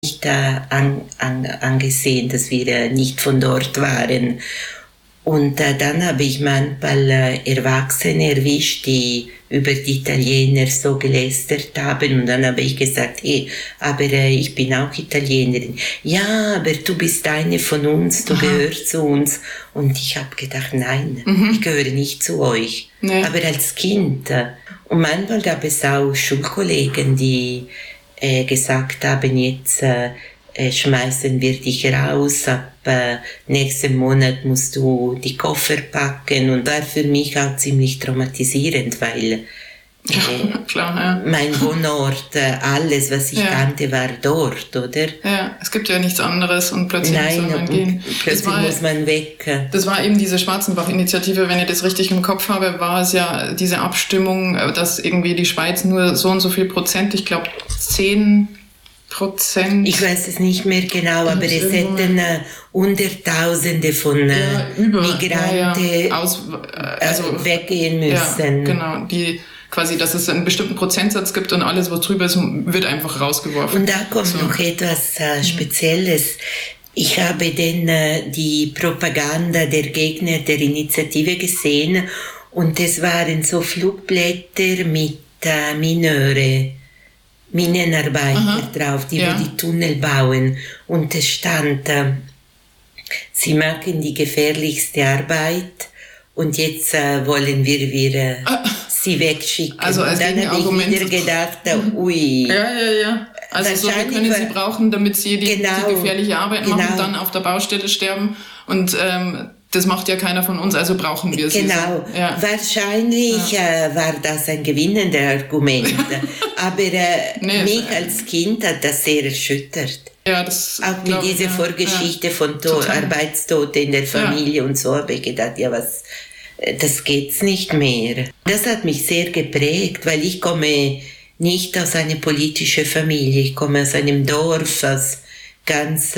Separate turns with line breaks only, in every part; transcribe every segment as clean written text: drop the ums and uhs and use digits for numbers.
nicht angesehen, dass wir nicht von dort waren. Und dann habe ich manchmal Erwachsene erwischt, die über die Italiener so gelästert haben. Und dann habe ich gesagt, hey, aber ich bin auch Italienerin. Ja, aber du bist eine von uns, du gehörst zu uns. Und ich habe gedacht, nein, ich gehöre nicht zu euch. Nee. Aber als Kind. Und manchmal gab es auch Schulkollegen, die gesagt haben, jetzt schmeißen wir dich raus, ab nächsten Monat musst du die Koffer packen. Und war für mich auch ziemlich traumatisierend, weil
klar,
mein Wohnort, alles, was ich kannte, war dort, oder?
Ja, es gibt ja nichts anderes und plötzlich muss man gehen.
Plötzlich muss man weg.
Das war eben diese Schwarzenbach-Initiative, wenn ich das richtig im Kopf habe, war es ja diese Abstimmung, dass irgendwie die Schweiz nur so und so viel Prozent, ich glaube 10%.
Ich weiß es nicht mehr genau, aber es hätten Hunderttausende von Migranten weggehen müssen.
Ja, genau, die quasi, dass es einen bestimmten Prozentsatz gibt und alles, was drüber ist, wird einfach rausgeworfen.
Und da kommt noch etwas Spezielles. Ich habe dann die Propaganda der Gegner der Initiative gesehen und es waren so Flugblätter mit Minenarbeiter drauf, die die Tunnel bauen. Und es stand, sie machen die gefährlichste Arbeit und jetzt wollen wir sie wegschicken.
Also als
und dann habe ich wieder gedacht, ui.
Ja. Also so, wir können sie brauchen, damit sie die gefährliche Arbeit machen und dann auf der Baustelle sterben. Und das macht ja keiner von uns, also brauchen wir sie.
Genau, wahrscheinlich war das ein gewinnendes Argument. Aber mich als Kind hat das sehr erschüttert.
Ja, das
auch mit dieser Vorgeschichte von Arbeitstoten in der Familie und so habe ich gedacht, das geht's nicht mehr. Das hat mich sehr geprägt, weil ich komme nicht aus einer politischen Familie, ich komme aus einem Dorf, aus ganz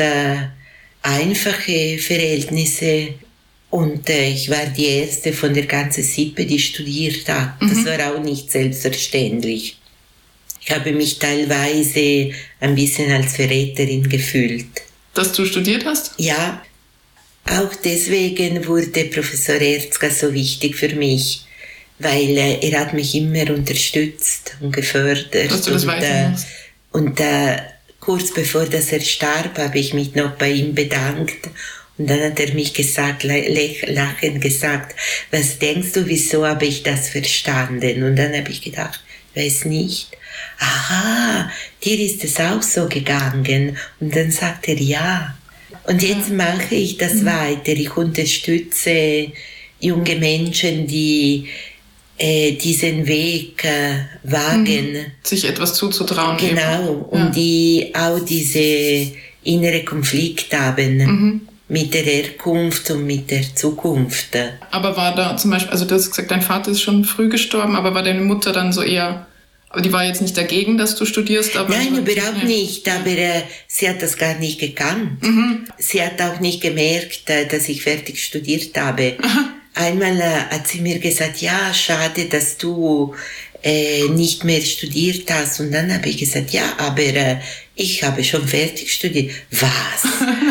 einfache Verhältnisse. Und ich war die erste von der ganzen Sippe, die studiert hat. Das war auch nicht selbstverständlich. Ich habe mich teilweise ein bisschen als Verräterin gefühlt.
Dass du studiert hast?
Ja. Auch deswegen wurde Professor Erzka so wichtig für mich, weil er hat mich immer unterstützt und gefördert.
Dass du das weitermachst.
Und kurz bevor er starb, habe ich mich noch bei ihm bedankt. Und dann hat er mich lachend gesagt, was denkst du, wieso habe ich das verstanden? Und dann habe ich gedacht, weiß nicht. Aha, dir ist es auch so gegangen. Und dann sagt er ja. Und jetzt mache ich das weiter. Ich unterstütze junge Menschen, die diesen Weg wagen.
Sich etwas zuzutrauen.
Genau, und die auch diese innere Konflikt haben. Mit der Herkunft und mit der Zukunft.
Aber war da zum Beispiel, also du hast gesagt, dein Vater ist schon früh gestorben, aber war deine Mutter dann so eher, aber die war jetzt nicht dagegen, dass du studierst? Aber
nein, überhaupt nicht, aber sie hat das gar nicht gekannt. Sie hat auch nicht gemerkt, dass ich fertig studiert habe. Einmal hat sie mir gesagt, ja, schade, dass du nicht mehr studiert hast. Und dann habe ich gesagt, ja, aber ich habe schon fertig studiert. Was?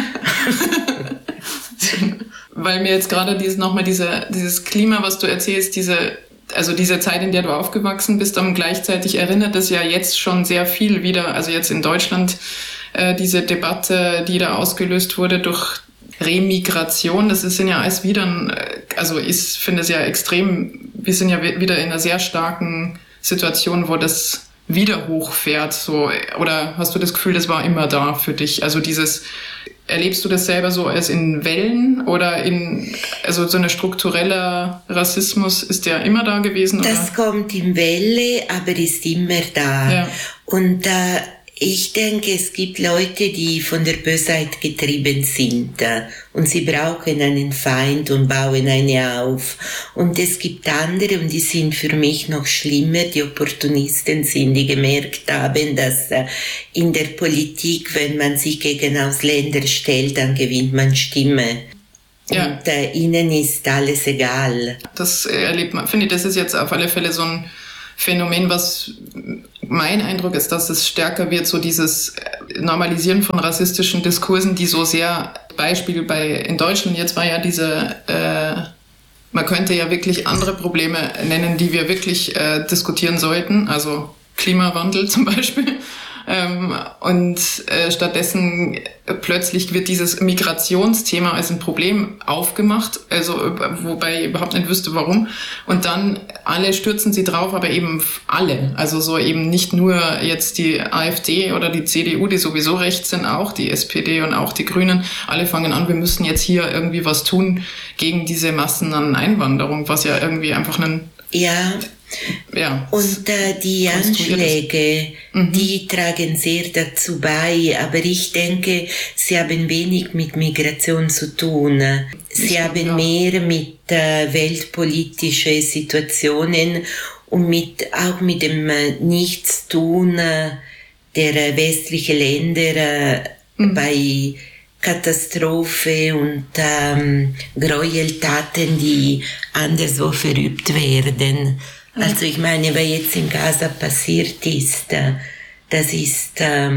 Weil mir jetzt gerade dieses Klima, was du erzählst, diese Zeit, in der du aufgewachsen bist, dann gleichzeitig erinnert es ja jetzt schon sehr viel wieder, also jetzt in Deutschland, diese Debatte, die da ausgelöst wurde durch Remigration, das ist ja alles wieder, also ich finde es ja extrem, wir sind ja wieder in einer sehr starken Situation, wo das wieder hochfährt, so, oder hast du das Gefühl, das war immer da für dich? Also erlebst du das selber so als in Wellen oder also so ein struktureller Rassismus, ist der immer da gewesen? Oder?
Das kommt in Welle, aber ist immer da. Ja. Und ich denke, es gibt Leute, die von der Bösheit getrieben sind und sie brauchen einen Feind und bauen eine auf. Und es gibt andere, und die sind für mich noch schlimmer, die Opportunisten sind, die gemerkt haben, dass in der Politik, wenn man sich gegen Ausländer stellt, dann gewinnt man Stimme. Ja. Und ihnen ist alles egal.
Das erlebt man. Finde ich, das ist jetzt auf alle Fälle so ein Phänomen, was mein Eindruck ist, dass es stärker wird, so dieses Normalisieren von rassistischen Diskursen, die so sehr, Beispiel in Deutschland jetzt war ja man könnte ja wirklich andere Probleme nennen, die wir wirklich diskutieren sollten, also Klimawandel zum Beispiel. Stattdessen plötzlich wird dieses Migrationsthema als ein Problem aufgemacht, also wobei ich überhaupt nicht wüsste, warum. Und dann alle stürzen sie drauf, aber eben alle. Also so eben nicht nur jetzt die AfD oder die CDU, die sowieso rechts sind, auch die SPD und auch die Grünen. Alle fangen an, wir müssen jetzt hier irgendwie was tun gegen diese Massen an Einwanderung, was ja irgendwie einfach
und die Anschläge, die tragen sehr dazu bei, aber ich denke, sie haben wenig mit Migration zu tun. Sie haben mehr mit weltpolitischen Situationen und auch mit dem Nichtstun der westlichen Länder bei Katastrophe und Gräueltaten, die anderswo verübt werden. Also ich meine, was jetzt in Gaza passiert ist, das ist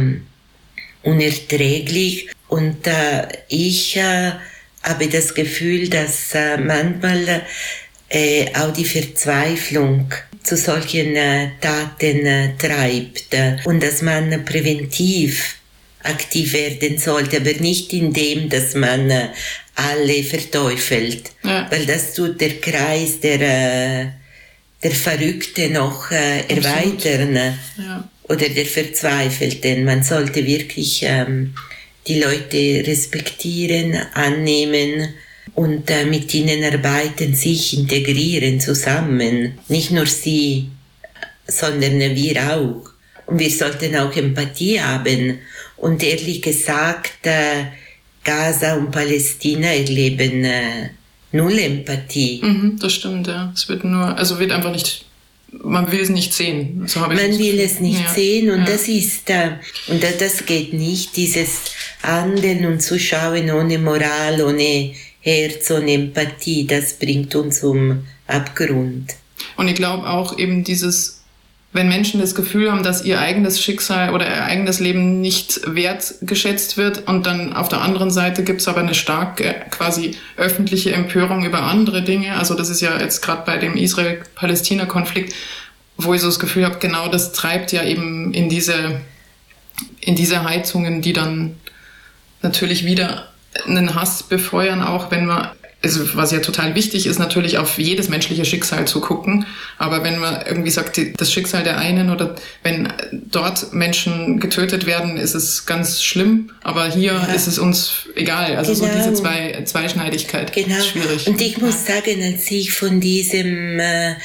unerträglich und ich habe das Gefühl, dass manchmal auch die Verzweiflung zu solchen Taten treibt und dass man präventiv aktiv werden sollte, aber nicht indem, dass man alle verteufelt, weil das tut der Kreis der Verrückte noch erweitern oder der Verzweifelten. Man sollte wirklich die Leute respektieren, annehmen und mit ihnen arbeiten, sich integrieren zusammen. Nicht nur sie, sondern wir auch. Und wir sollten auch Empathie haben. Und ehrlich gesagt, Gaza und Palästina erleben null Empathie.
Das stimmt, ja. Es wird einfach nicht, man will es nicht sehen. So
man will es nicht sehen und das ist, und das geht nicht, dieses Handeln und Zuschauen ohne Moral, ohne Herz, ohne Empathie, das bringt uns zum Abgrund.
Und ich glaube auch eben wenn Menschen das Gefühl haben, dass ihr eigenes Schicksal oder ihr eigenes Leben nicht wertgeschätzt wird und dann auf der anderen Seite gibt es aber eine starke quasi öffentliche Empörung über andere Dinge. Also das ist ja jetzt gerade bei dem Israel-Palästina-Konflikt, wo ich so das Gefühl habe, genau das treibt ja eben in diese Heizungen, die dann natürlich wieder einen Hass befeuern, auch wenn man, also was ja total wichtig ist, natürlich auf jedes menschliche Schicksal zu gucken. Aber wenn man irgendwie sagt, das Schicksal der einen oder wenn dort Menschen getötet werden, ist es ganz schlimm. Aber hier ist es uns egal. Also so diese Zweischneidigkeit ist schwierig.
Und ich muss sagen, als ich von diesem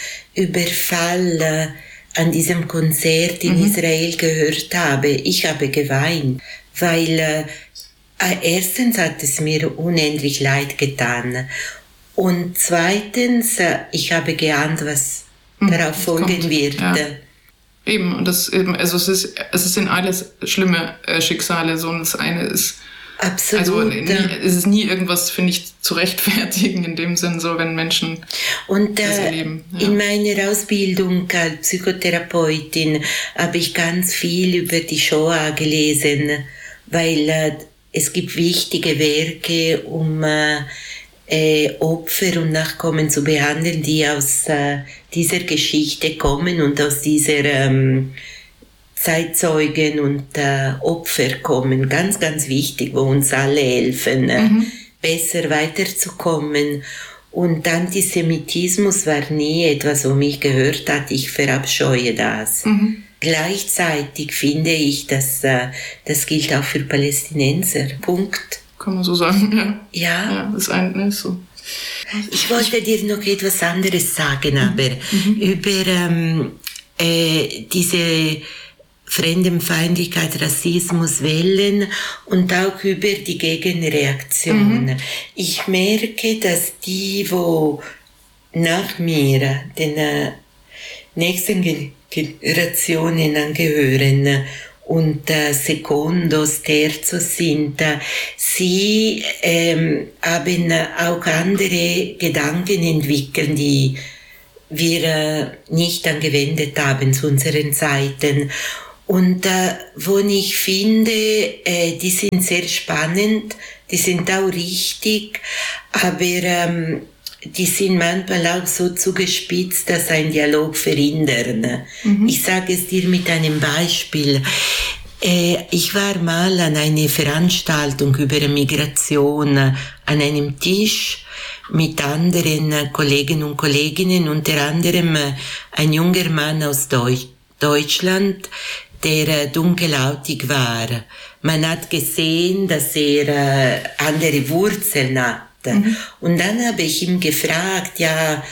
Überfall an diesem Konzert in Israel gehört habe, ich habe geweint, weil erstens hat es mir unendlich leid getan. Und zweitens, ich habe geahnt, was darauf folgen wird.
Ja. Eben, und es sind alles schlimme Schicksale, so und das eine ist.
Absolut.
Also es ist nie irgendwas, finde ich, zu rechtfertigen in dem Sinn, so wenn Menschen das erleben. Ja.
In meiner Ausbildung als Psychotherapeutin habe ich ganz viel über die Shoah gelesen, weil es gibt wichtige Werke, um Opfer und Nachkommen zu behandeln, die aus dieser Geschichte kommen und aus dieser Zeitzeugen und Opfer kommen. Ganz, ganz wichtig, wo uns alle helfen, besser weiterzukommen. Und Antisemitismus war nie etwas, wo mich gehört hat, ich verabscheue das. Gleichzeitig finde ich, dass das gilt auch für Palästinenser. Punkt.
Kann man so sagen,
ja.
Ja, das eine ist so.
Ich wollte dir noch etwas anderes sagen, aber über diese Fremdenfeindlichkeit, Rassismus, Wellen und auch über die Gegenreaktion. Ich merke, dass die, wo nach mir, den nächsten Generationen angehören und Secondos, Terzos sind, sie haben auch andere Gedanken entwickelt, die wir nicht angewendet haben zu unseren Zeiten. Und wo ich finde, die sind sehr spannend, die sind auch richtig, aber die sind manchmal auch so zugespitzt, dass ein Dialog verhindern. Ich sage es dir mit einem Beispiel. Ich war mal an einer Veranstaltung über Migration an einem Tisch mit anderen Kollegen und Kolleginnen, unter anderem ein junger Mann aus Deutschland, der dunkelhäutig war. Man hat gesehen, dass er andere Wurzeln hat. Und dann habe ich ihn gefragt, ja,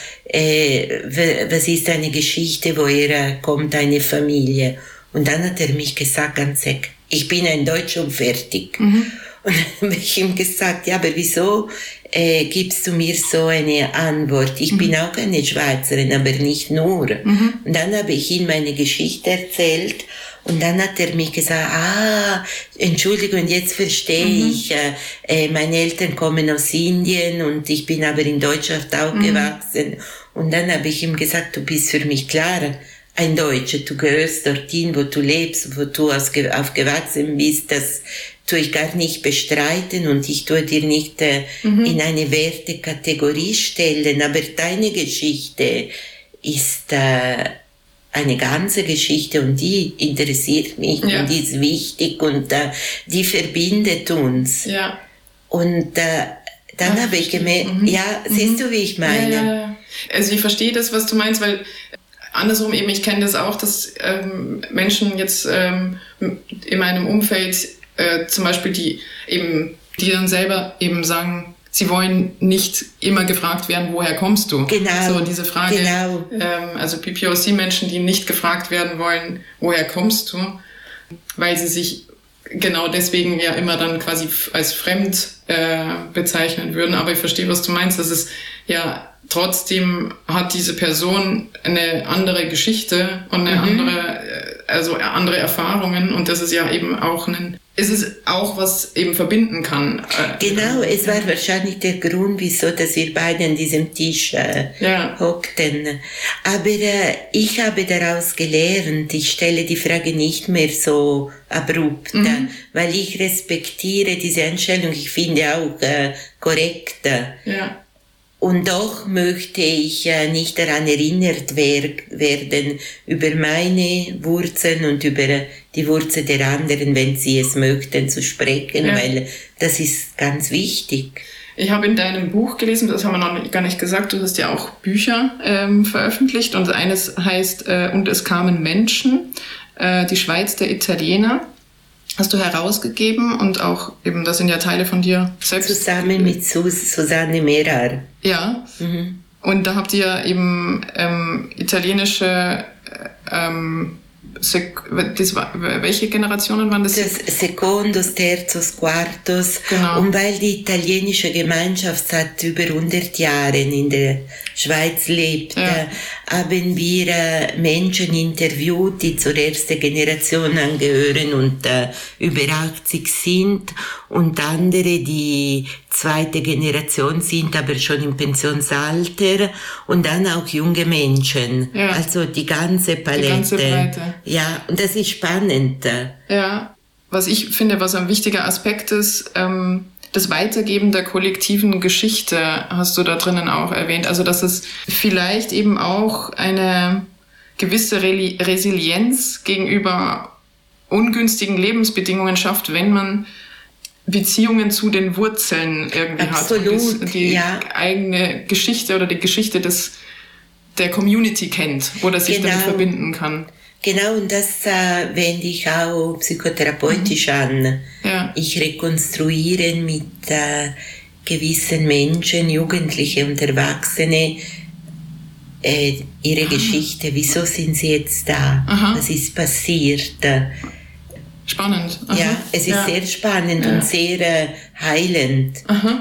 was ist eine Geschichte, woher kommt eine Familie? Und dann hat er mich gesagt, ganz ehrlich, ich bin ein Deutscher und fertig. Und dann habe ich ihm gesagt, ja, aber wieso gibst du mir so eine Antwort? Ich bin auch eine Schweizerin, aber nicht nur. Und dann habe ich ihm meine Geschichte erzählt. Und dann hat er mir gesagt, Entschuldigung, jetzt verstehe ich, meine Eltern kommen aus Indien und ich bin aber in Deutschland aufgewachsen. Und dann habe ich ihm gesagt, du bist für mich klar ein Deutscher, du gehörst dorthin, wo du lebst, wo du aufgewachsen bist, das tue ich gar nicht bestreiten und ich tue dir nicht in eine Wertekategorie stellen, aber deine Geschichte ist eine ganze Geschichte und die interessiert mich und die ist wichtig und die verbindet uns. Ja. Und dann habe ich gemerkt, siehst du, wie ich meine?
Ja. Also ich verstehe das, was du meinst, weil andersrum eben, ich kenne das auch, dass Menschen jetzt in meinem Umfeld zum Beispiel, die dann selber eben sagen, sie wollen nicht immer gefragt werden, woher kommst du?
Genau.
So diese Frage, also PPOC-Menschen, die nicht gefragt werden wollen, woher kommst du? Weil sie sich genau deswegen ja immer dann quasi als fremd bezeichnen würden. Aber ich verstehe, was du meinst, dass es ja trotzdem hat diese Person eine andere Geschichte und eine andere Erfahrungen und das ist ja eben auch es ist auch, was eben verbinden kann.
Genau, es war wahrscheinlich der Grund, wieso, dass wir beide an diesem Tisch hockten. Aber ich habe daraus gelernt, ich stelle die Frage nicht mehr so abrupt, weil ich respektiere diese Einstellung, ich finde auch korrekt. Ja. Und doch möchte ich nicht daran erinnert werden über meine Wurzeln und über die Wurzeln der anderen, wenn sie es möchten, zu sprechen, weil das ist ganz wichtig.
Ich habe in deinem Buch gelesen, das haben wir noch gar nicht gesagt, du hast ja auch Bücher veröffentlicht und eines heißt Und es kamen Menschen, die Schweiz der Italiener. Hast du herausgegeben und auch eben, das sind ja Teile von dir selbst.
Zusammen mit Susanne Merar.
Ja. Und da habt ihr eben italienische, welche Generationen waren das?
Das Secondos, Terzos, Quartos.
Genau.
Und weil die italienische Gemeinschaft seit über 100 Jahren in der Schweiz lebt, haben wir Menschen interviewt, die zur ersten Generation angehören und über 80 sind und andere, die zweite Generation sind, aber schon im Pensionsalter und dann auch junge Menschen. Ja. Also die ganze Palette. Die ganze Breite. Ja, und das ist spannend.
Ja, was ich finde, was ein wichtiger Aspekt ist, das Weitergeben der kollektiven Geschichte hast du da drinnen auch erwähnt. Also, dass es vielleicht eben auch eine gewisse Resilienz gegenüber ungünstigen Lebensbedingungen schafft, wenn man Beziehungen zu den Wurzeln irgendwie
Absolut,
hat und die eigene Geschichte oder die Geschichte der Community kennt oder sich damit verbinden kann.
Genau, und das wende ich auch psychotherapeutisch an. Ja. Ich rekonstruiere mit gewissen Menschen, Jugendliche und Erwachsene, ihre Geschichte. Wieso sind sie jetzt da? Was ist passiert?
Spannend.
Ja, es ist sehr spannend und sehr heilend.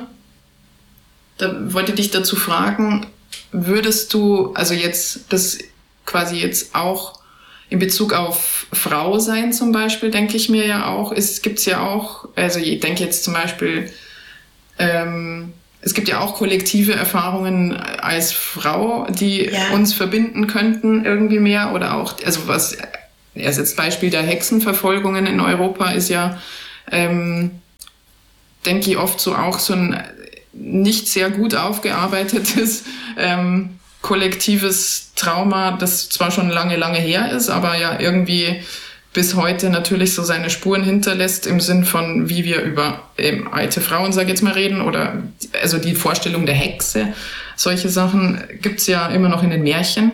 Da wollte ich dich dazu fragen, würdest du, also jetzt, das quasi jetzt auch in Bezug auf Frau sein zum Beispiel, denke ich mir ja auch, gibt's ja auch, also ich denke jetzt zum Beispiel es gibt ja auch kollektive Erfahrungen als Frau, die uns verbinden könnten irgendwie mehr oder auch, also was, erst jetzt Beispiel der Hexenverfolgungen in Europa ist ja, denke ich oft so auch so ein nicht sehr gut aufgearbeitetes kollektives Trauma, das zwar schon lange, lange her ist, aber ja irgendwie bis heute natürlich so seine Spuren hinterlässt im Sinn von, wie wir über alte Frauen, sag ich jetzt mal, reden oder also die Vorstellung der Hexe. Solche Sachen gibt's ja immer noch in den Märchen.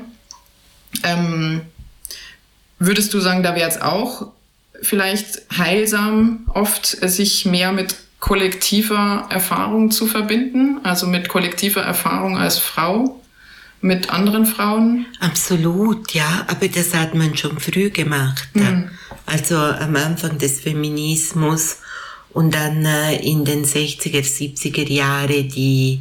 Würdest du sagen, da wäre es auch vielleicht heilsam, oft sich mehr mit kollektiver Erfahrung zu verbinden, also mit kollektiver Erfahrung als Frau? Mit anderen Frauen?
Absolut, ja, aber das hat man schon früh gemacht. Mhm. Also am Anfang des Feminismus und dann in den 60er, 70er Jahren die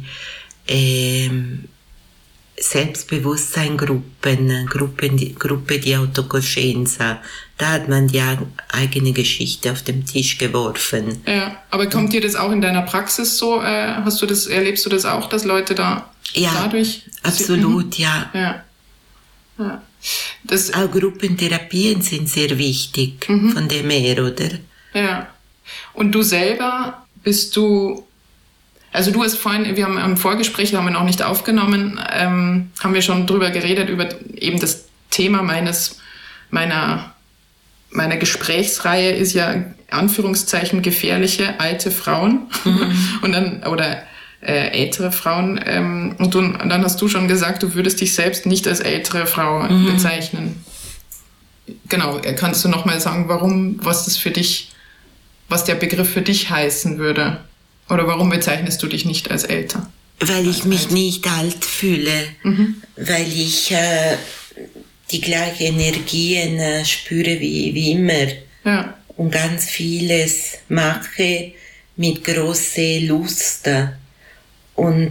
Selbstbewusstseinsgruppen, Gruppe di Autocoscienza, da hat man die eigene Geschichte auf den Tisch geworfen.
Ja, aber kommt dir das auch in deiner Praxis so? Erlebst du das auch, dass Leute da dadurch...
Absolut, ja.
Ja.
Auch Gruppentherapien sind sehr wichtig, von dem her, oder?
Ja. Und du selber bist du... Also du hast vorhin, wir haben im Vorgespräch, haben wir noch nicht aufgenommen, haben wir schon drüber geredet, über eben das Thema meiner Gesprächsreihe ist ja, Anführungszeichen, gefährliche alte Frauen und dann, oder ältere Frauen. Und dann hast du schon gesagt, du würdest dich selbst nicht als ältere Frau bezeichnen. Genau, kannst du nochmal sagen, was der Begriff für dich heißen würde? Oder warum bezeichnest du dich nicht als älter?
Weil ich mich nicht alt fühle, weil ich die gleichen Energien spüre wie immer und ganz vieles mache mit großer Lust. Und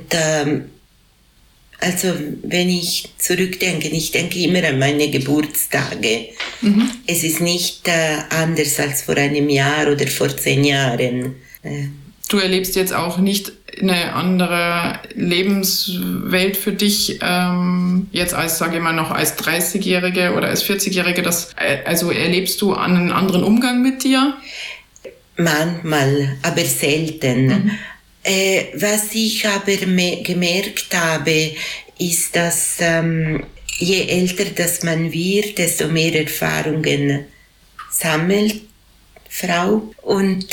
also wenn ich zurückdenke, ich denke immer an meine Geburtstage. Es ist nicht anders als vor einem Jahr oder vor 10 Jahren.
Du erlebst jetzt auch nicht eine andere Lebenswelt für dich, jetzt als, sage ich mal, noch als 30-Jährige oder als 40-Jährige. Also erlebst du einen anderen Umgang mit dir?
Manchmal, aber selten. Was ich aber gemerkt habe, ist, dass je älter das man wird, desto mehr Erfahrungen sammelt Frau. Und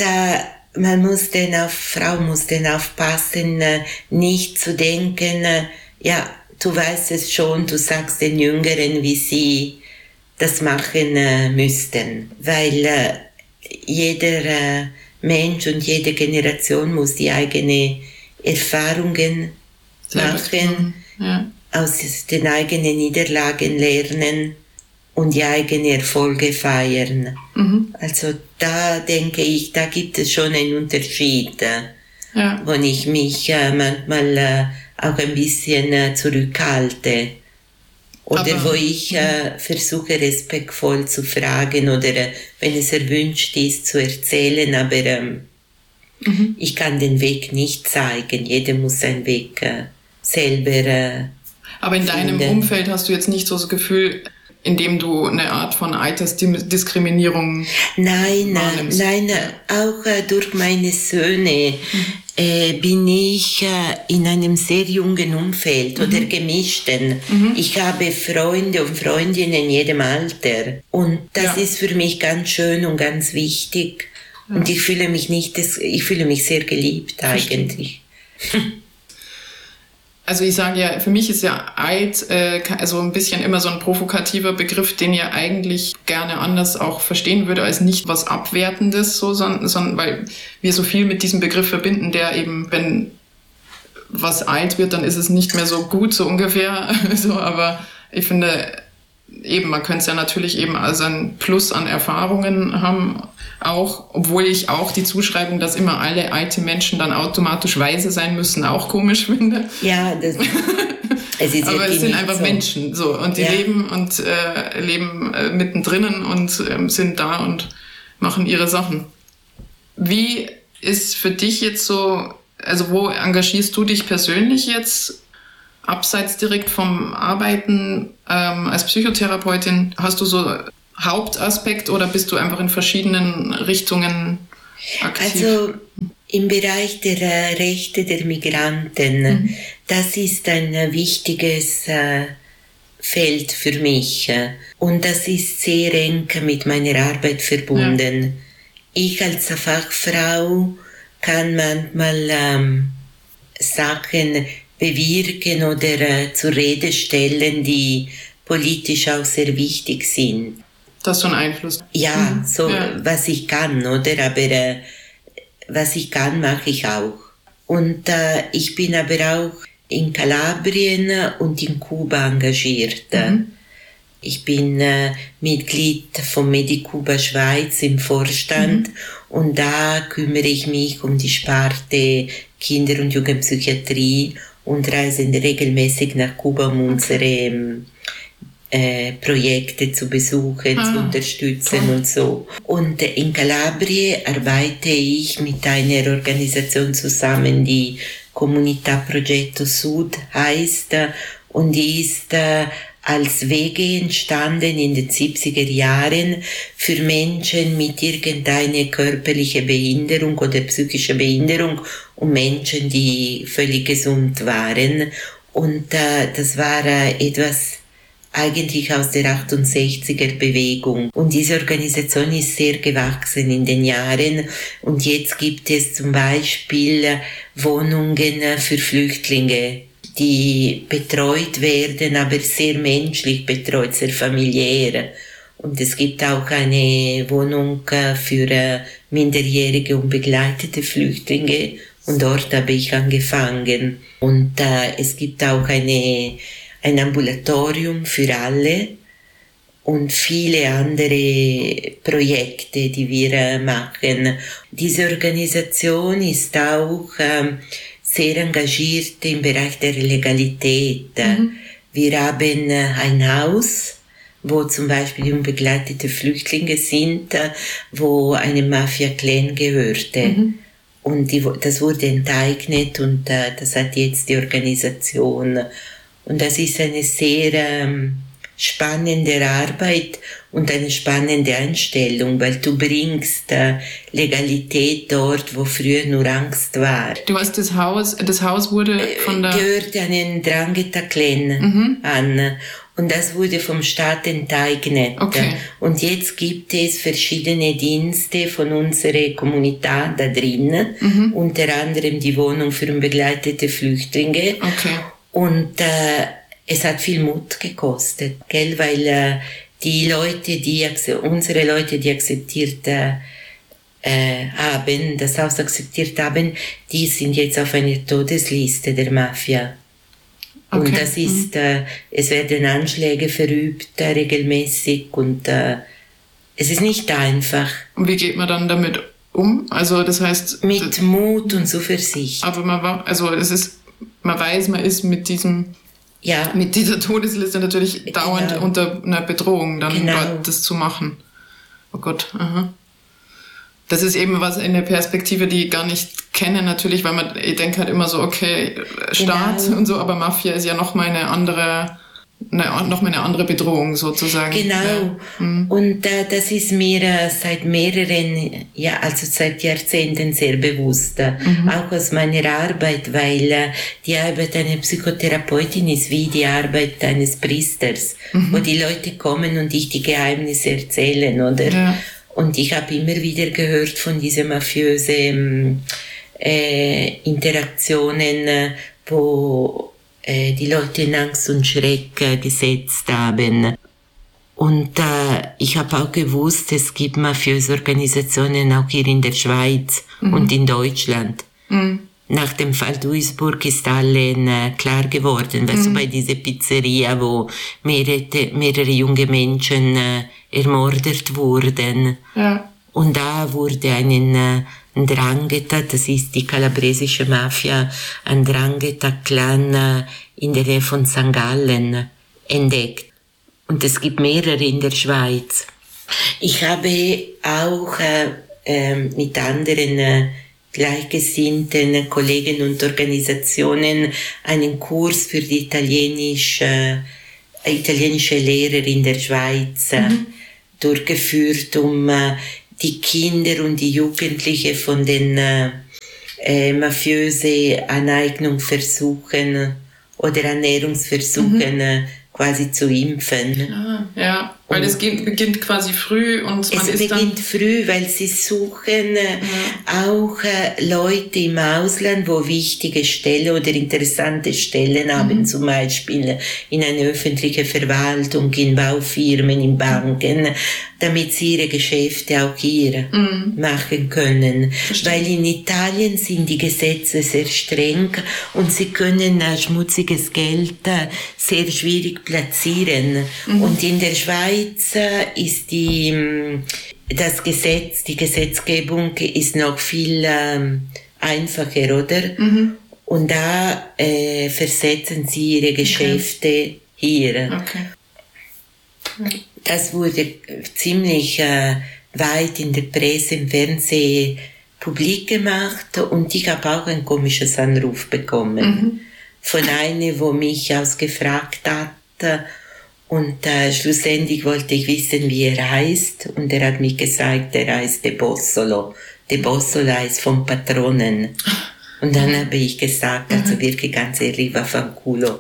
Frau muss dann aufpassen, nicht zu denken, ja, du weißt es schon, du sagst den Jüngeren, wie sie das machen müssten. Weil jeder Mensch und jede Generation muss die eigenen Erfahrungen machen, aus den eigenen Niederlagen lernen und die eigenen Erfolge feiern. Also da denke ich, da gibt es schon einen Unterschied, wo ich mich manchmal auch ein bisschen zurückhalte. Oder wo ich versuche, respektvoll zu fragen oder wenn es erwünscht ist, zu erzählen, aber ich kann den Weg nicht zeigen. Jeder muss seinen Weg selber
Aber in deinem Umfeld hast du jetzt nicht so das Gefühl, indem du eine Art von Altersdiskriminierung wahrnimmst? Nein,
auch durch meine Söhne bin ich in einem sehr jungen Umfeld oder gemischten. Ich habe Freunde und Freundinnen in jedem Alter und das ist für mich ganz schön und ganz wichtig und ich fühle mich sehr geliebt eigentlich.
Also ich sage ja, für mich ist ja alt also ein bisschen immer so ein provokativer Begriff, den ich eigentlich gerne anders auch verstehen würde, als nicht was Abwertendes, sondern weil wir so viel mit diesem Begriff verbinden, der eben, wenn was alt wird, dann ist es nicht mehr so gut, so ungefähr. Aber ich finde, eben, man könnte es ja natürlich eben als ein Plus an Erfahrungen haben, auch, obwohl ich auch die Zuschreibung, dass immer alle alte Menschen dann automatisch weise sein müssen, auch komisch finde.
Ja, es ist
aber es sind einfach so Menschen, so, und die leben mittendrin und sind da und machen ihre Sachen. Wie ist für dich jetzt so also wo engagierst du dich persönlich jetzt, abseits direkt vom Arbeiten als Psychotherapeutin? Hast du so Hauptaspekt oder bist du einfach in verschiedenen Richtungen aktiv?
Also im Bereich der Rechte der Migranten, das ist ein wichtiges Feld für mich. Und das ist sehr eng mit meiner Arbeit verbunden. Ja. Ich als Fachfrau kann manchmal Sachen bewirken oder zur Rede stellen, die politisch auch sehr wichtig sind.
Das ist so ein Einfluss.
Ja, was ich kann, oder? Aber was ich kann, mache ich auch. Und ich bin aber auch in Kalabrien und in Kuba engagiert. Ich bin Mitglied von Medikuba Schweiz im Vorstand und da kümmere ich mich um die Sparte Kinder- und Jugendpsychiatrie und reise regelmäßig nach Kuba, um unsere Projekte zu besuchen, zu unterstützen und so. Und in Kalabrien arbeite ich mit einer Organisation zusammen, die Comunità Progetto Sud heißt und die ist als WG entstanden in den 70er Jahren für Menschen mit irgendeiner körperlichen Behinderung oder psychischer Behinderung und Menschen, die völlig gesund waren. Und das war etwas eigentlich aus der 68er Bewegung. Und diese Organisation ist sehr gewachsen in den Jahren. Und jetzt gibt es zum Beispiel Wohnungen für Flüchtlinge, die betreut werden, aber sehr menschlich betreut, sehr familiär. Und es gibt auch eine Wohnung für minderjährige und begleitete Flüchtlinge. Und dort habe ich angefangen. Und es gibt auch ein Ambulatorium für alle und viele andere Projekte, die wir machen. Diese Organisation ist auch sehr engagiert im Bereich der Legalität. Wir haben ein Haus, wo zum Beispiel unbegleitete Flüchtlinge sind, wo eine Mafia-Clan gehörte. Und das wurde enteignet und das hat jetzt die Organisation. Und das ist eine sehr spannende Arbeit und eine spannende Einstellung, weil du bringst Legalität dort, wo früher nur Angst war.
Du hast das Haus wurde von der...
Gehört einen Drangheta-Clan an. Und das wurde vom Staat enteignet.
Okay.
Und jetzt gibt es verschiedene Dienste von unserer Kommunität da drin, unter anderem die Wohnung für unbegleitete Flüchtlinge.
Okay.
Und es hat viel Mut gekostet, gell? Weil die Leute, unsere Leute, die akzeptiert haben, das Haus akzeptiert haben, die sind jetzt auf einer Todesliste der Mafia. Okay. Und das ist, es werden Anschläge verübt regelmäßig und es ist nicht einfach.
Und wie geht man dann damit um? Also das heißt...
Mit Mut und Zuversicht.
Aber man weiß, man ist mit dieser Todesliste natürlich dauernd unter einer Bedrohung, dann das zu machen. Oh Gott, aha. Das ist eben eine Perspektive, die ich gar nicht kenne natürlich, weil ich denke halt immer so, okay, Staat und so, aber Mafia ist ja nochmal eine andere Bedrohung sozusagen.
Genau. Ja. Und das ist mir seit seit Jahrzehnten sehr bewusst. Auch aus meiner Arbeit, weil die Arbeit einer Psychotherapeutin ist wie die Arbeit eines Priesters, wo die Leute kommen und dich die Geheimnisse erzählen, oder? Ja. Und ich habe immer wieder gehört von diesen mafiösen Interaktionen, wo die Leute in Angst und Schreck gesetzt haben. Und ich habe auch gewusst, es gibt mafiöse Organisationen auch hier in der Schweiz und in Deutschland. Nach dem Fall Duisburg ist allen klar geworden, weißt du, bei dieser Pizzeria, wo mehrere junge Menschen ermordet wurden. Ja. Und da wurde ein Drangheta, das ist die kalabresische Mafia, ein Drangheta-Clan in der Nähe von St. Gallen entdeckt. Und es gibt mehrere in der Schweiz. Ich habe auch mit anderen gleichgesinnten Kollegen und Organisationen einen Kurs für die italienische Lehrer in der Schweiz durchgeführt, um die Kinder und die Jugendlichen von den mafiösen Aneignungsversuchen oder Ernährungsversuchen quasi zu impfen.
Ja, weil es beginnt quasi früh und man
es beginnt früh, weil sie suchen auch Leute im Ausland, wo wichtige Stellen oder interessante Stellen haben, zum Beispiel in einer öffentlichen Verwaltung, in Baufirmen, in Banken, damit sie ihre Geschäfte auch hier machen können.
Verstehe.
Weil in Italien sind die Gesetze sehr streng und sie können schmutziges Geld sehr schwierig platzieren. Und in der Schweiz ist die Gesetzgebung ist noch viel einfacher, oder? Und da versetzen sie ihre Geschäfte hier.
Okay.
Das wurde ziemlich weit in der Presse, im Fernsehen publik gemacht und ich habe auch ein komisches Anruf bekommen von einer, wo mich ausgefragt hat. Und schlussendlich wollte ich wissen, wie er heißt. Und er hat mir gesagt, er heißt De Bossolo. De Bossolo heißt vom Patronen. Und dann habe ich gesagt, also wirklich ganz ehrlich, vaffanculo.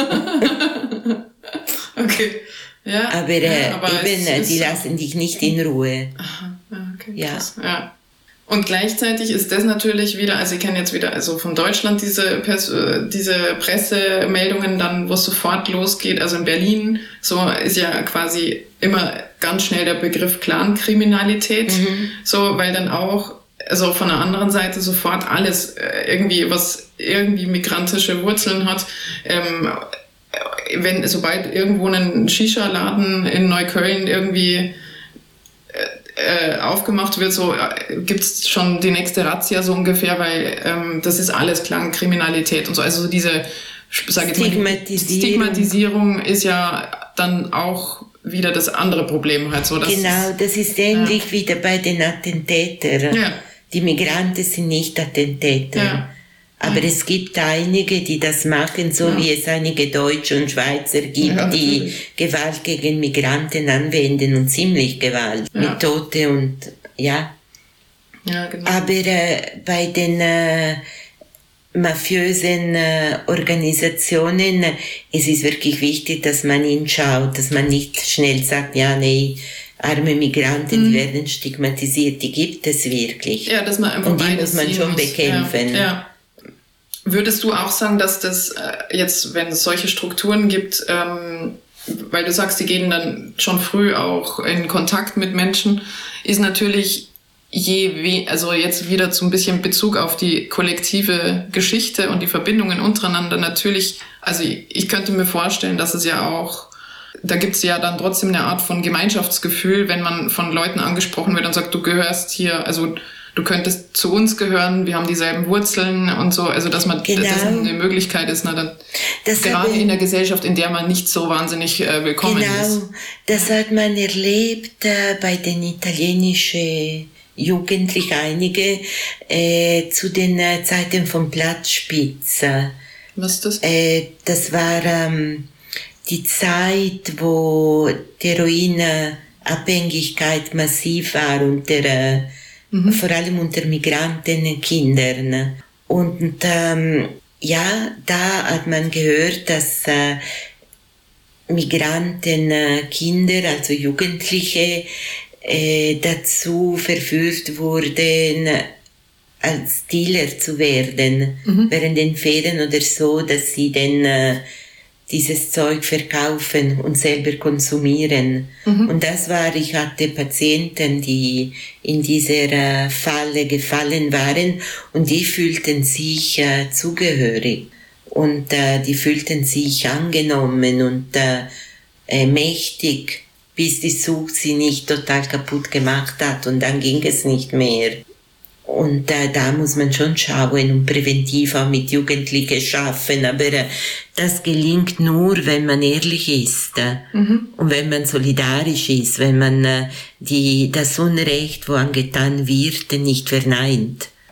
Okay. Ja,
aber eben, die lassen dich nicht in Ruhe.
Aha, okay,
ja.
Krass. Ja. Und gleichzeitig ist das natürlich wieder, also ich kenne jetzt wieder also von Deutschland diese Pressemeldungen dann, wo es sofort losgeht. Also in Berlin so ist ja quasi immer ganz schnell der Begriff Clankriminalität, so, weil dann auch also von der anderen Seite sofort alles irgendwie, was irgendwie migrantische Wurzeln hat, sobald irgendwo ein Shisha-Laden in Neukölln irgendwie aufgemacht wird, so gibt's schon die nächste Razzia so ungefähr, weil das ist alles Clankriminalität und so. Also diese Stigmatisierung ist ja dann auch wieder das andere Problem halt so.
Genau, das ist ähnlich wieder bei den Attentätern. Ja. Die Migranten sind nicht Attentäter. Ja. Aber es gibt einige, die das machen, so wie es einige Deutsche und Schweizer gibt, die Gewalt gegen Migranten anwenden und ziemlich Gewalt mit Tote und ja.
Ja, genau.
Aber bei den mafiösen Organisationen es ist wirklich wichtig, dass man hinschaut, dass man nicht schnell sagt, ja, nee, arme Migranten, die werden stigmatisiert, die gibt es wirklich.
Ja, dass man einfach
und die muss man schon bekämpfen.
Ja. Würdest du auch sagen, dass das jetzt, wenn es solche Strukturen gibt, weil du sagst, die gehen dann schon früh auch in Kontakt mit Menschen, ist natürlich also jetzt wieder so ein bisschen Bezug auf die kollektive Geschichte und die Verbindungen untereinander natürlich, also ich könnte mir vorstellen, dass es ja auch, da gibt es ja dann trotzdem eine Art von Gemeinschaftsgefühl, wenn man von Leuten angesprochen wird und sagt, du gehörst hier, also du könntest zu uns gehören, wir haben dieselben Wurzeln und so, also dass man das eine Möglichkeit ist, dann gerade in der Gesellschaft, in der man nicht so wahnsinnig willkommen ist.
Genau, das hat man erlebt bei den italienischen Jugendlichen, einige zu den Zeiten von Platzspitz.
Was ist das?
Das war die Zeit, wo die Heroinabhängigkeit massiv war unter vor allem unter Migrantenkindern. Und da hat man gehört, dass Migrantenkinder, also Jugendliche, dazu verführt wurden, als Dealer zu werden, während den Ferien oder so, dass sie dann dieses Zeug verkaufen und selber konsumieren. Und das war, ich hatte Patienten, die in dieser Falle gefallen waren und die fühlten sich zugehörig und die fühlten sich angenommen und mächtig, bis die Sucht sie nicht total kaputt gemacht hat und dann ging es nicht mehr. Und da muss man schon schauen und präventiv auch mit Jugendlichen schaffen. Aber das gelingt nur, wenn man ehrlich ist und wenn man solidarisch ist, wenn man das Unrecht, wo angetan wird, nicht verneint.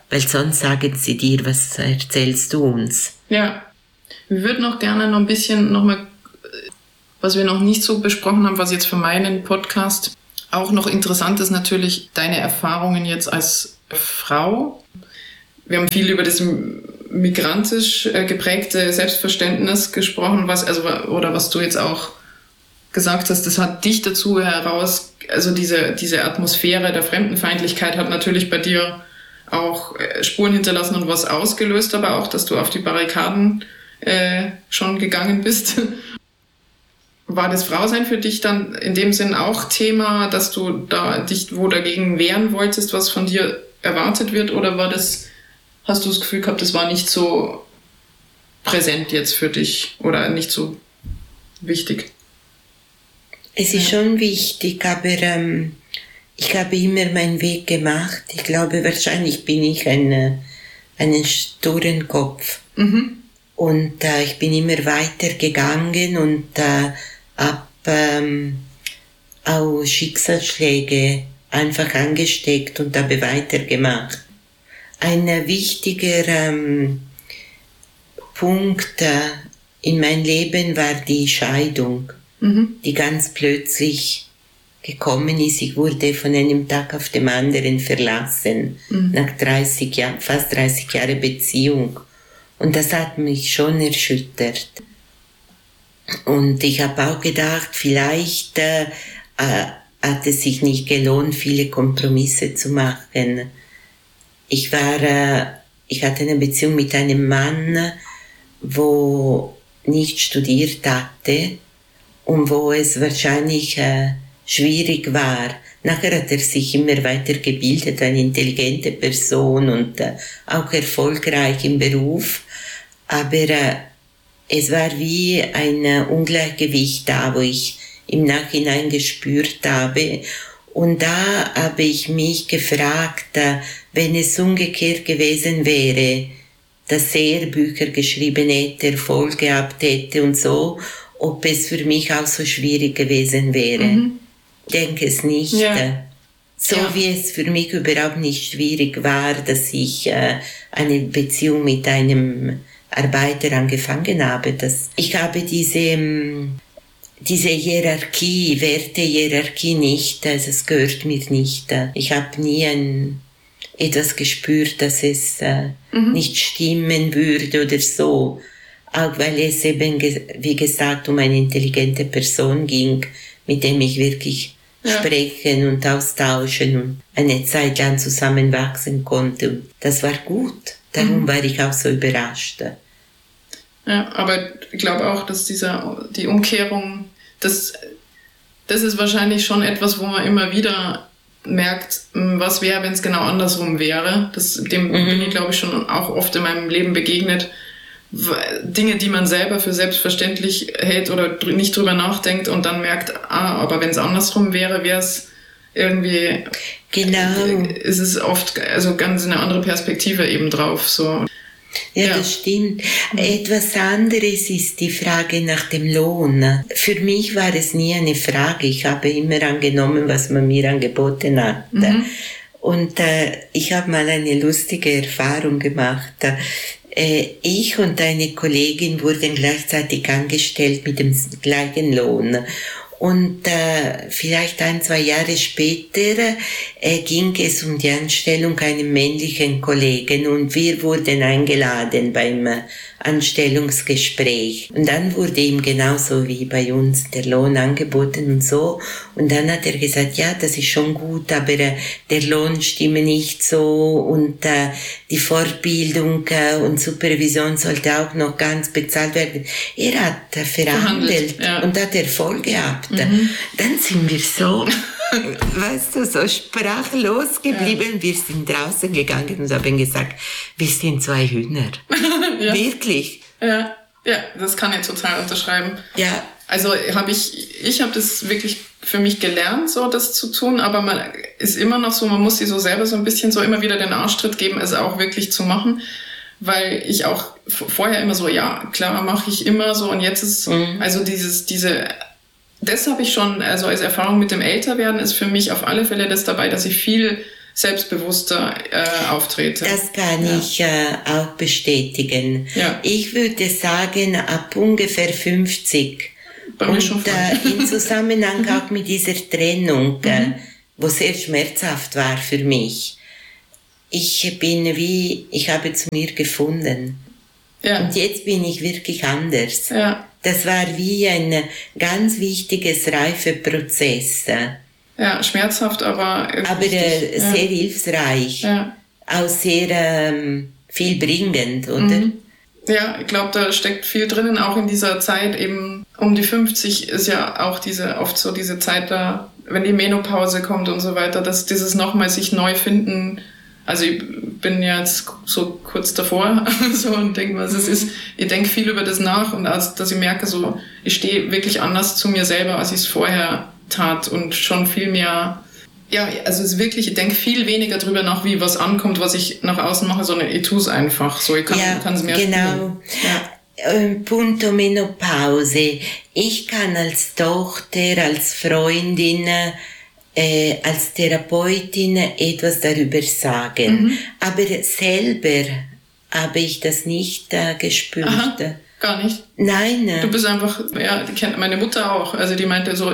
weil sonst sagen sie dir, was erzählst du uns?
Ja, wir würden auch gerne noch ein bisschen nochmal, was wir noch nicht so besprochen haben, was jetzt für meinen Podcast auch noch interessant ist, natürlich deine Erfahrungen jetzt als Frau. Wir haben viel über das migrantisch geprägte Selbstverständnis gesprochen, was du jetzt auch gesagt hast, das hat dich dazu heraus, also diese Atmosphäre der Fremdenfeindlichkeit hat natürlich bei dir auch Spuren hinterlassen und was ausgelöst, aber auch, dass du auf die Barrikaden schon gegangen bist. War das Frausein für dich dann in dem Sinn auch Thema, dass du da dich wo dagegen wehren wolltest, was von dir erwartet wird, oder hast du das Gefühl gehabt, das war nicht so präsent jetzt für dich oder nicht so wichtig?
Es ist schon wichtig, aber ich habe immer meinen Weg gemacht. Ich glaube, wahrscheinlich bin ich einen sturen Kopf. Mhm. Und ich bin immer weiter gegangen und habe auch Schicksalsschläge einfach angesteckt und habe weitergemacht. Ein wichtiger Punkt in meinem Leben war die Scheidung, die ganz plötzlich gekommen ist. Ich wurde von einem Tag auf den anderen verlassen, nach fast 30 Jahren Beziehung. Und das hat mich schon erschüttert. Und ich habe auch gedacht, vielleicht hat es sich nicht gelohnt, viele Kompromisse zu machen. Ich hatte eine Beziehung mit einem Mann, wo nicht studiert hatte und wo es wahrscheinlich schwierig war. Nachher hat er sich immer weiter gebildet, eine intelligente Person und auch erfolgreich im Beruf. Aber es war wie ein Ungleichgewicht da, wo ich im Nachhinein gespürt habe. Und da habe ich mich gefragt, wenn es umgekehrt gewesen wäre, dass er Bücher geschrieben hätte, Erfolg gehabt hätte und so, ob es für mich auch so schwierig gewesen wäre. Ich denke es nicht. Ja. So wie es für mich überhaupt nicht schwierig war, dass ich eine Beziehung mit einem Arbeiter angefangen habe. Ich habe diese Hierarchie, Wertehierarchie nicht, also es gehört mir nicht. Ich habe nie etwas gespürt, dass es nicht stimmen würde oder so. Auch weil es eben, wie gesagt, um eine intelligente Person ging, mit dem ich wirklich sprechen und austauschen und eine Zeit lang zusammenwachsen konnte. Und das war gut. Darum war ich auch so überrascht.
Ja, aber ich glaube auch, dass die Umkehrung, das ist wahrscheinlich schon etwas, wo man immer wieder merkt, was wäre, wenn es genau andersrum wäre. Dem bin ich, glaube ich, schon auch oft in meinem Leben begegnet. Dinge, die man selber für selbstverständlich hält oder nicht drüber nachdenkt und dann merkt, aber wenn es andersrum wäre, wäre es irgendwie, ist es oft also ganz eine andere Perspektive eben drauf. So.
Ja, das stimmt. Etwas anderes ist die Frage nach dem Lohn. Für mich war es nie eine Frage. Ich habe immer angenommen, was man mir angeboten hat. Und ich habe mal eine lustige Erfahrung gemacht. Ich und eine Kollegin wurden gleichzeitig angestellt mit dem gleichen Lohn. Und vielleicht 1-2 Jahre später ging es um die Anstellung einem männlichen Kollegen und wir wurden eingeladen beim Anstellungsgespräch. Und dann wurde ihm genauso wie bei uns der Lohn angeboten und so. Und dann hat er gesagt, ja, das ist schon gut, aber der Lohn stimme nicht so und die Fortbildung und Supervision sollte auch noch ganz bezahlt werden. Er hat verhandelt und hat Erfolg gehabt. Dann sind wir so, weißt du, so sprachlos geblieben. Ja. Wir sind draußen gegangen und haben gesagt, wir sind 2 Hühner. Wirklich.
Ja, das kann ich total unterschreiben.
Ja.
Also ich habe das wirklich für mich gelernt, so das zu tun, aber man ist immer noch so, man muss sich so selber so ein bisschen so immer wieder den Arschtritt geben, es auch wirklich zu machen. Weil ich auch vorher immer so, ja, klar, mache ich immer so und jetzt ist, also das habe ich schon, also als Erfahrung mit dem Älterwerden ist für mich auf alle Fälle das dabei, dass ich viel selbstbewusster auftrete.
Das kann ich auch bestätigen.
Ja.
Ich würde sagen, ab ungefähr 50. Und in Zusammenhang auch mit dieser Trennung, wo sehr schmerzhaft war für mich. Ich habe zu mir gefunden. Ja. Und jetzt bin ich wirklich anders.
Ja.
Das war wie ein ganz wichtiges Reifeprozess.
Ja, schmerzhaft, aber
sehr hilfreich.
Ja.
Auch sehr viel bringend, oder?
Ja, ich glaube, da steckt viel drinnen, auch in dieser Zeit eben um die 50 ist ja auch oft so diese Zeit da, wenn die Menopause kommt und so weiter, dass dieses nochmal sich neu finden. Also ich bin jetzt so kurz davor so und denke, was es ist. Ich denke viel über das nach und dass ich merke, so ich stehe wirklich anders zu mir selber, als ich es vorher tat und schon viel mehr. Ja, also es ist wirklich, ich denke viel weniger drüber nach, wie was ankommt, was ich nach außen mache, sondern ich tue es einfach. So, ich kann es mehr
genau. Punto Menopause. Ich kann als Tochter, als Freundin, als Therapeutin etwas darüber sagen. Aber selber habe ich das nicht gespürt.
Aha, gar nicht?
Nein.
Du bist einfach, die kennt meine Mutter auch. Also die meinte so,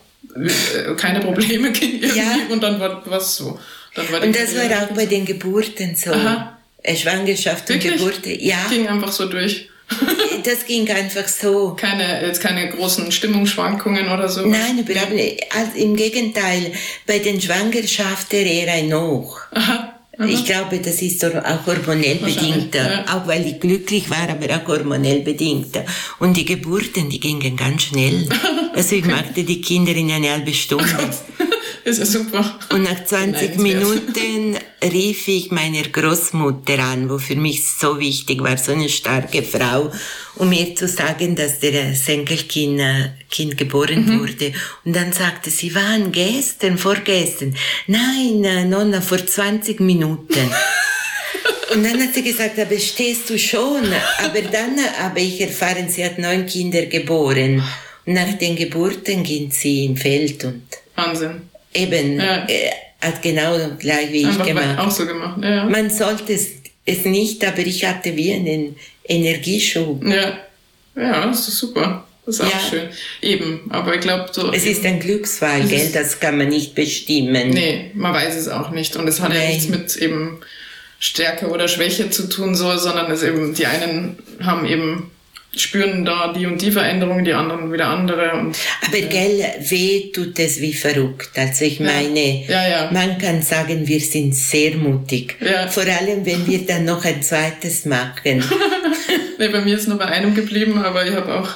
keine Probleme ging irgendwie und dann war es so.
Und das war auch bei den Geburten so.
Aha.
Schwangerschaft und Geburt,
Ging einfach so durch.
Das ging einfach so.
Keine großen Stimmungsschwankungen oder so?
Nein, überhaupt nicht. Also im Gegenteil, bei den Schwangerschaften eher ein Hoch.
Aha.
Ich glaube, das ist auch hormonell bedingt. Auch weil ich glücklich war, aber auch hormonell bedingt. Und die Geburten, die gingen ganz schnell. Also ich machte die Kinder in eine halbe Stunde.
Ist ja super.
Und nach 20 Minuten rief ich meiner Großmutter an, wo für mich so wichtig war, so eine starke Frau, um mir zu sagen, dass das Enkelkind geboren wurde. Und dann sagte sie, wann? Vorgestern? Nein, Nonna, vor 20 Minuten. Und dann hat sie gesagt, aber stehst du schon? Aber dann habe ich erfahren, sie hat 9 Kinder geboren. Und nach den Geburten ging sie im Feld und...
Wahnsinn.
Eben, hat genau gleich wie ich gemacht.
Auch so gemacht, ja.
Man sollte es nicht, aber ich hatte wie einen Energieschub.
Ja, das ist super. Das ist auch schön. Eben, aber ich glaube so...
Es ist ein Glücksfall, gell? Das kann man nicht bestimmen.
Nee, man weiß es auch nicht. Und es hat ja nichts mit eben Stärke oder Schwäche zu tun, sondern es eben, die einen haben eben... spüren da die und die Veränderungen, die anderen wieder andere.
Aber gell, weh tut es wie verrückt. Also ich meine, man kann sagen, wir sind sehr mutig. Ja. Vor allem, wenn wir dann noch ein zweites machen.
Nee, bei mir ist nur bei einem geblieben, aber ich habe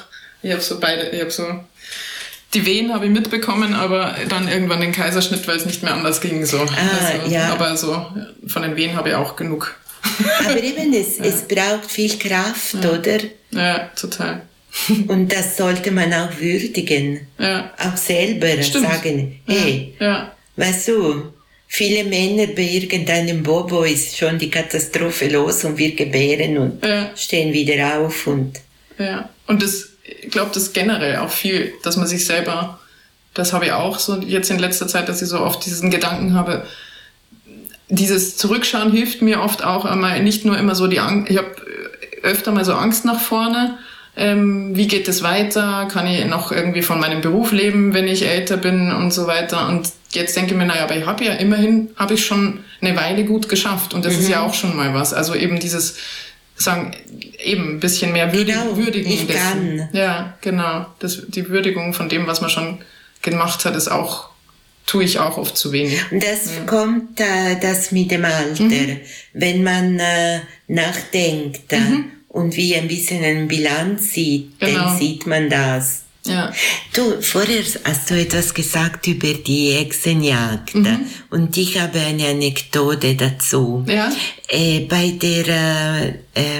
die Wehen habe ich mitbekommen, aber dann irgendwann den Kaiserschnitt, weil es nicht mehr anders ging. So. Aber so von den Wehen habe ich auch genug.
Aber eben, es braucht viel Kraft, oder?
Ja, total.
Und das sollte man auch würdigen.
Ja.
Auch selber sagen, hey, weißt du, viele Männer bei irgendeinem Bobo ist schon die Katastrophe los und wir gebären und stehen wieder auf. Und
ich glaube, das generell auch viel, dass man sich selber, das habe ich auch so jetzt in letzter Zeit, dass ich so oft diesen Gedanken habe, dieses Zurückschauen hilft mir oft auch einmal, nicht nur immer so die Angst, ich habe öfter mal so Angst nach vorne, wie geht es weiter, kann ich noch irgendwie von meinem Beruf leben, wenn ich älter bin und so weiter. Und jetzt denke ich mir, aber ich habe ja immerhin, habe ich schon eine Weile gut geschafft und das ist ja auch schon mal was. Also eben dieses, sagen, eben ein bisschen mehr würdigen.
Ich kann.
Ja, genau. Die Würdigung von dem, was man schon gemacht hat, ist auch, tue ich auch oft zu wenig.
Das kommt das mit dem Alter. Wenn man nachdenkt und wie ein bisschen eine Bilanz sieht, dann sieht man das.
Ja.
Du, vorher hast du etwas gesagt über die Hexenjagd und ich habe eine Anekdote dazu.
Ja?
Bei der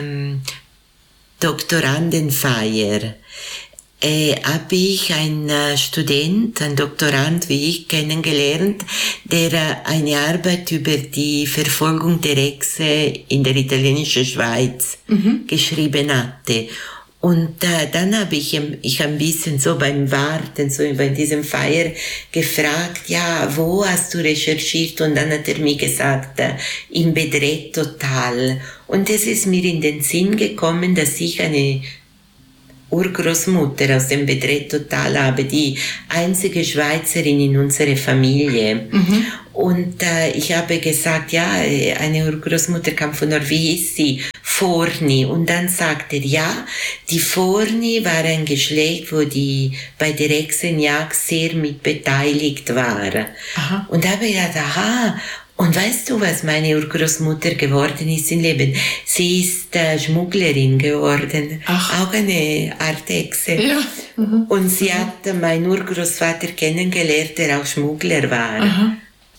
Doktorandenfeier habe ich einen Doktorand wie ich kennengelernt, der eine Arbeit über die Verfolgung der Hexe in der italienischen Schweiz geschrieben hatte. Und dann habe ich ein bisschen so beim Warten, so bei diesem Feier gefragt, ja, wo hast du recherchiert? Und dann hat er mir gesagt, im Bedrättotal. Und es ist mir in den Sinn gekommen, dass ich eine Urgroßmutter aus dem Bedrättotal habe, die einzige Schweizerin in unserer Familie. Mhm. Und ich habe gesagt, ja, eine Urgroßmutter kam von dort, wie hieß sie? Forni. Und dann sagt er, ja, die Forni war ein Geschlecht, wo die bei der Hexenjagd sehr mit beteiligt war. Aha. Und da habe ich gedacht, aha. Und weißt du, was meine Urgroßmutter geworden ist im Leben? Sie ist Schmugglerin geworden. Ach. Auch eine Art Hexe. Ja. Mhm. Und sie hat meinen Urgroßvater kennengelernt, der auch Schmuggler war. Aha.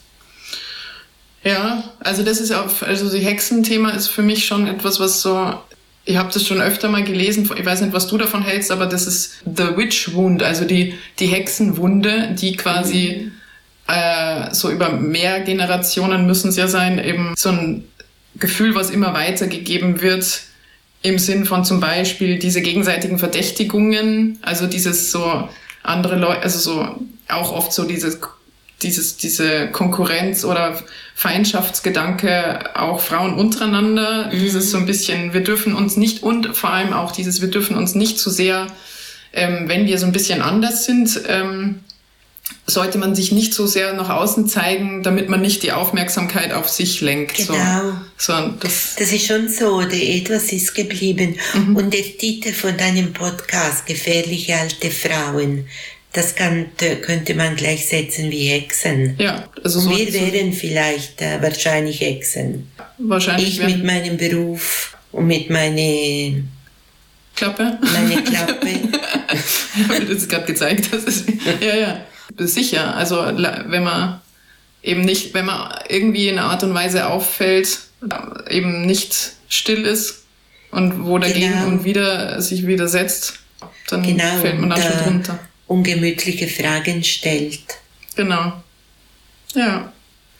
Ja, also das ist auch, also das Hexenthema ist für mich schon etwas, was so, ich habe das schon öfter mal gelesen, ich weiß nicht, was du davon hältst, aber das ist the Witch Wound, also die Hexenwunde, die quasi so über mehr Generationen müssen es ja sein, eben so ein Gefühl, was immer weitergegeben wird, im Sinn von zum Beispiel diese gegenseitigen Verdächtigungen, also dieses so andere Leute, also so auch oft so diese Konkurrenz oder Feindschaftsgedanke, auch Frauen untereinander, dieses so ein bisschen, wir dürfen uns nicht, und vor allem auch dieses, wir dürfen uns nicht zu sehr, wenn wir so ein bisschen anders sind, sollte man sich nicht so sehr nach außen zeigen, damit man nicht die Aufmerksamkeit auf sich lenkt.
Genau. Das ist schon so, etwas ist geblieben. Mhm. Und der Titel von deinem Podcast, Gefährliche alte Frauen, das könnte man gleichsetzen wie Hexen.
Ja, also so.
Und wir wären vielleicht wahrscheinlich Hexen.
Wahrscheinlich.
Ich mit meinem Beruf und mit meiner
Klappe.
Meine Klappe.
Ja, weil du es gerade gezeigt hast. Ja. Sicher. Also wenn man irgendwie in einer Art und Weise auffällt, eben nicht still ist und wo dagegen und wieder sich widersetzt, dann fällt man da schon drunter.
Ungemütliche Fragen stellt.
Genau. Ja.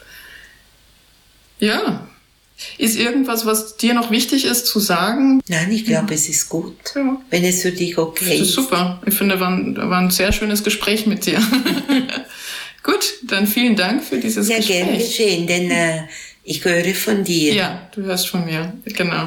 Ja. Ist irgendwas, was dir noch wichtig ist zu sagen?
Nein, ich glaube, es ist gut. Ja. Wenn es für dich okay ist.
Das ist super. Ich finde, war ein sehr schönes Gespräch mit dir. Gut, dann vielen Dank für dieses Gespräch.
Sehr gern geschehen, denn ich höre von dir.
Ja, du hörst von mir. Genau.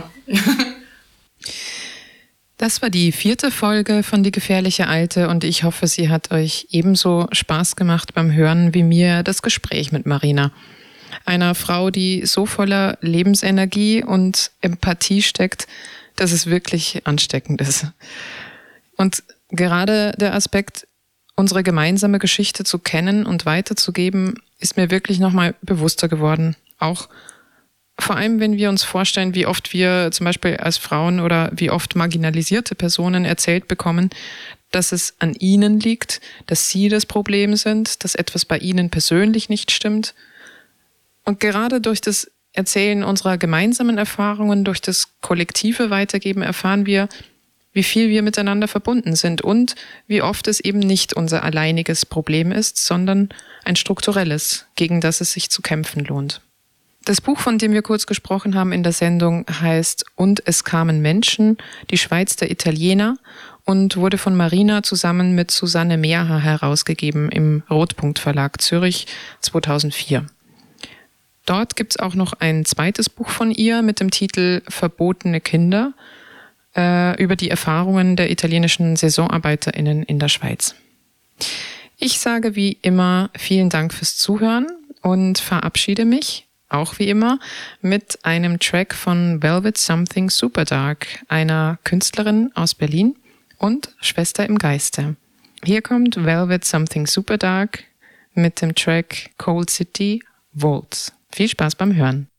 Das war die 4. Folge von Die gefährliche Alte und ich hoffe, sie hat euch ebenso Spaß gemacht beim Hören wie mir das Gespräch mit Marina. Einer Frau, die so voller Lebensenergie und Empathie steckt, dass es wirklich ansteckend ist. Und gerade der Aspekt, unsere gemeinsame Geschichte zu kennen und weiterzugeben, ist mir wirklich nochmal bewusster geworden. Auch vor allem, wenn wir uns vorstellen, wie oft wir zum Beispiel als Frauen oder wie oft marginalisierte Personen erzählt bekommen, dass es an ihnen liegt, dass sie das Problem sind, dass etwas bei ihnen persönlich nicht stimmt. Und gerade durch das Erzählen unserer gemeinsamen Erfahrungen, durch das kollektive Weitergeben erfahren wir, wie viel wir miteinander verbunden sind und wie oft es eben nicht unser alleiniges Problem ist, sondern ein strukturelles, gegen das es sich zu kämpfen lohnt. Das Buch, von dem wir kurz gesprochen haben in der Sendung, heißt Und es kamen Menschen, die Schweiz der Italiener und wurde von Marina zusammen mit Susanne Mehrhaar herausgegeben im Rotpunkt Verlag Zürich 2004. Dort gibt's auch noch ein zweites Buch von ihr mit dem Titel Verbotene Kinder über die Erfahrungen der italienischen SaisonarbeiterInnen in der Schweiz. Ich sage wie immer vielen Dank fürs Zuhören und verabschiede mich, auch wie immer, mit einem Track von Velvet Something Superdark, einer Künstlerin aus Berlin und Schwester im Geiste. Hier kommt Velvet Something Superdark mit dem Track Cold City Waltz. Viel Spaß beim Hören.